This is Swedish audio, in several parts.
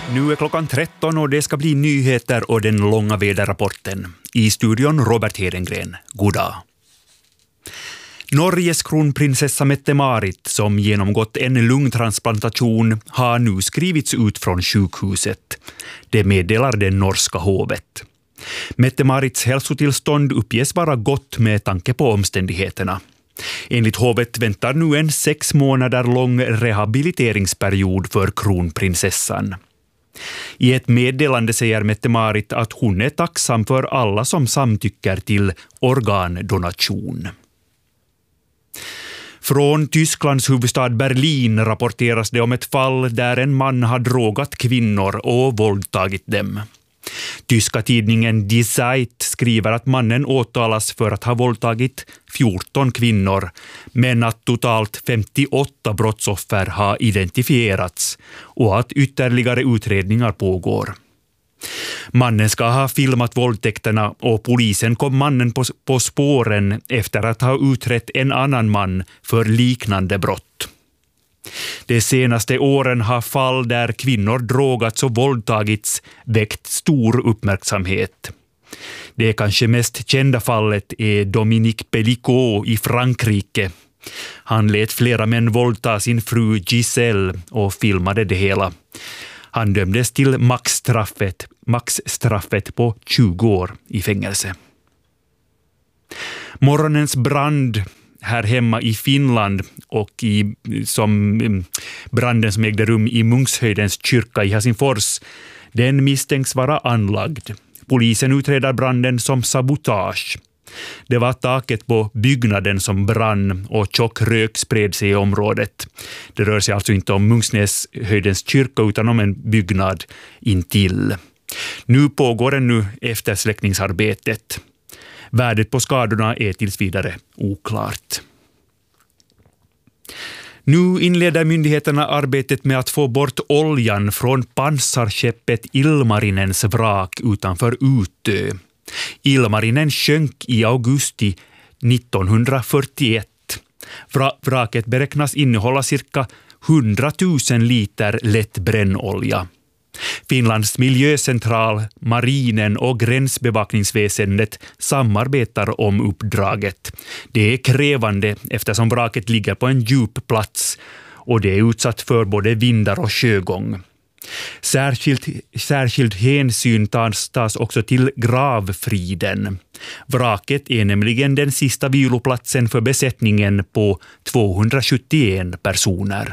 Nu är klockan 13 och det ska bli nyheter och den långa väderrapporten. I studion Robert Hedengren. God dag. Norges kronprinsessa Mette-Marit, som genomgått en lungtransplantation, har nu skrivits ut från sjukhuset. Det meddelar det norska hovet. Mette-Marits hälsotillstånd uppges vara gott med tanke på omständigheterna. Enligt hovet väntar nu en 6 månader lång rehabiliteringsperiod för kronprinsessan. I ett meddelande säger Mette-Marit att hon är tacksam för alla som samtycker till organdonation. Från Tysklands huvudstad Berlin rapporteras det om ett fall där en man har drogat kvinnor och våldtagit dem. Tyska tidningen Die Zeit skriver att mannen åtalas för att ha våldtagit 14 kvinnor, men att totalt 58 brottsoffer har identifierats och att ytterligare utredningar pågår. Mannen ska ha filmat våldtäkterna och polisen kom mannen på spåren efter att ha utrett en annan man för liknande brott. De senaste åren har fall där kvinnor drogats och våldtagits väckt stor uppmärksamhet. Det kanske mest kända fallet är Dominique Pellicot i Frankrike. Han lät flera män våldta sin fru Giselle och filmade det hela. Han dömdes till maxstraffet på 20 år i fängelse. Morgonens brand här hemma i Finland och branden som ägde rum i Munkshöjdens kyrka i Helsingfors, den misstänks vara anlagd. Polisen utreder branden som sabotage. Det var taket på byggnaden som brann och tjock rök spred sig i området. Det rör sig alltså inte om Munkshöjdens kyrka utan om en byggnad intill. Nu pågår ännu eftersläckningsarbetet. Värdet på skadorna är tills vidare oklart. Nu inleder myndigheterna arbetet med att få bort oljan från pansarskeppet Ilmarinens vrak utanför Utö. Ilmarinen sjönk i augusti 1941. Vraket beräknas innehålla cirka 100 000 liter lätt brännolja. Finlands miljöcentral, marinen och gränsbevakningsväsendet samarbetar om uppdraget. Det är krävande eftersom vraket ligger på en djup plats och det är utsatt för både vindar och sjögång. Särskild hänsyn tas också till gravfriden. Vraket är nämligen den sista viloplatsen för besättningen på 271 personer.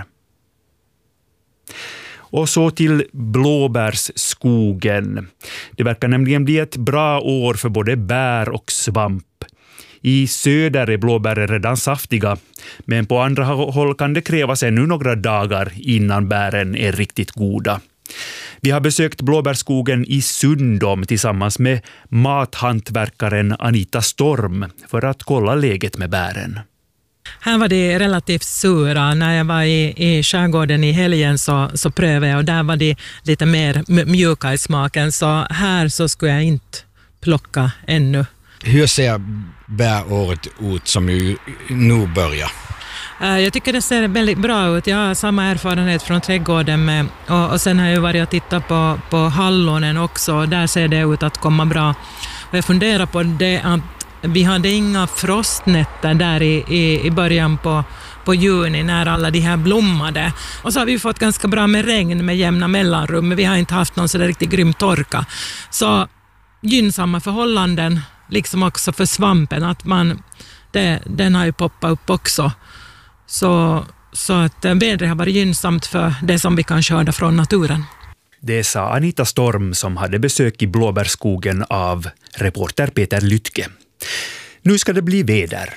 Och så till blåbärsskogen. Det verkar nämligen bli ett bra år för både bär och svamp. I söder är blåbären redan saftiga, men på andra håll kan det krävas ännu några dagar innan bären är riktigt goda. Vi har besökt blåbärsskogen i Sundom tillsammans med mathantverkaren Anita Storm för att kolla läget med bären. Här var det relativt sura. När jag var i skärgården i helgen så prövade jag och där var det lite mer mjuka i smaken. Så här så skulle jag inte plocka ännu. Hur ser bäråret ut som ju nu börjar? Jag tycker det ser väldigt bra ut. Jag har samma erfarenhet från trädgården med, och sen har jag varit och tittat på hallonen också. Där ser det ut att komma bra. Och jag funderar på det att vi hade inga frostnätter där i början på juni när alla de här blommade. Och så har vi fått ganska bra med regn med jämna mellanrum, men vi har inte haft någon så där riktigt grym torka. Så gynnsamma förhållanden, liksom också för svampen, att den har ju poppat upp också. Så att vädret har varit gynnsamt för det som vi kan skörda från naturen. Det sa Anita Storm som hade besök i blåbärskogen av reporter Peter Lytke. Nu ska det bli väder.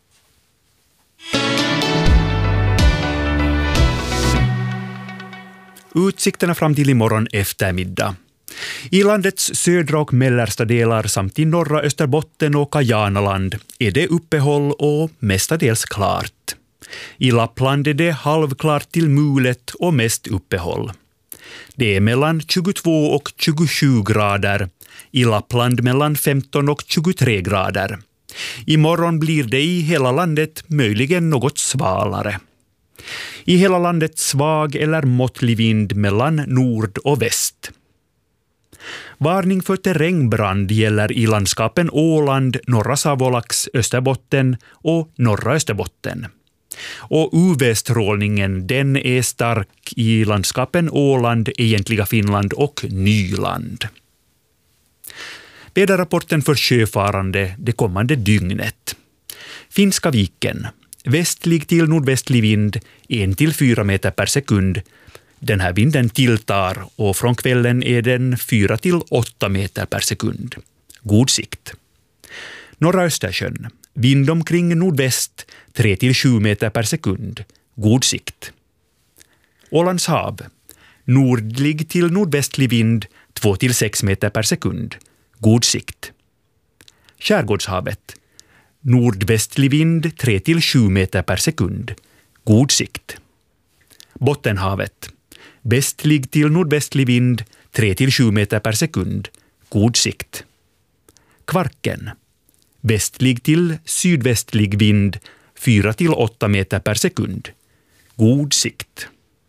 Utsikterna fram till imorgon eftermiddag. I landets södra och mellersta delar samt i norra Österbotten och Kajanaland är det uppehåll och mestadels klart. I Lappland är det halvklart till mulet och mest uppehåll. Det är mellan 22 och 27 grader. I Lappland mellan 15 och 23 grader. Imorgon blir det i hela landet möjligen något svalare. I hela landet svag eller måttlig vind mellan nord och väst. Varning för terrängbrand gäller i landskapen Åland, norra Savolax, Österbotten och norra Österbotten. Och UV-strålningen den är stark i landskapen Åland, egentliga Finland och Nyland. Väderrapporten för sjöfarande det kommande dygnet. Finska viken. Västlig till nordvästlig vind 1-4 meter per sekund. Den här vinden tilltar och från kvällen är den 4-8 meter per sekund. God sikt. Norra Östersjön. Vind omkring nordväst 3-7 meter per sekund. God sikt. Ålands hav. Nordlig till nordvästlig vind 2-6 meter per sekund. God sikt. Skärgårdshavet. Nordvästlig vind 3-7 meter per sekund. God sikt. Bottenhavet. Västlig till nordvästlig vind 3-7 meter per sekund. God sikt. Kvarken. Västlig till sydvästlig vind 4-8 meter per sekund. God sikt.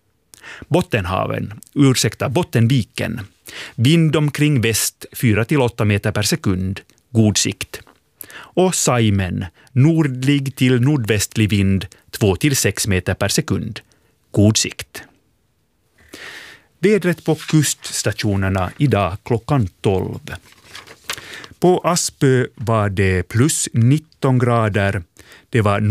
Bottenviken. Vind omkring väst 4-8 meter per sekund. God sikt. Och Saimen. Nordlig till nordvästlig vind 2-6 meter per sekund. God sikt. Vädret på kuststationerna idag klockan 12. På Aspö var det plus 19 grader. Det var